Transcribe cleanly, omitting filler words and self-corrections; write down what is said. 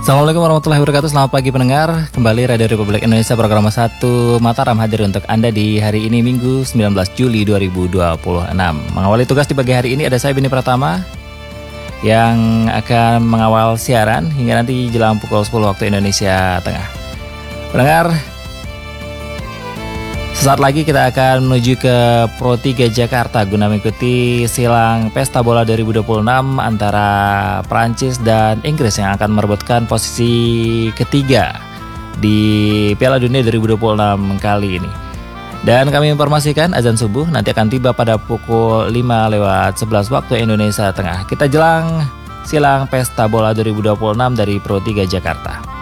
Assalamualaikum warahmatullahi wabarakatuh. Selamat pagi pendengar. Kembali Radio Republik Indonesia program 1 Mataram hadir untuk Anda di hari ini Minggu 19 Juli 2026. Mengawali tugas di pagi hari ini ada saya Beni Pratama yang akan mengawal siaran hingga nanti jelang pukul 10 waktu Indonesia Tengah. Pendengar, sesaat lagi kita akan menuju ke Pro 3 Jakarta guna mengikuti silang Pesta Bola 2026 antara Prancis dan Inggris yang akan merebutkan posisi ketiga di Piala Dunia 2026 kali ini. Dan kami informasikan azan subuh nanti akan tiba pada pukul 5:11 waktu Indonesia Tengah. Kita jelang silang Pesta Bola 2026 dari Pro 3 Jakarta.